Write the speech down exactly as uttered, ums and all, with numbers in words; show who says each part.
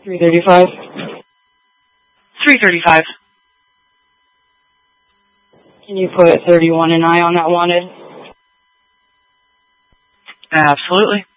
Speaker 1: three thirty-five.
Speaker 2: three thirty-five.
Speaker 1: Can you put thirty-one and I on that wanted?
Speaker 2: Absolutely.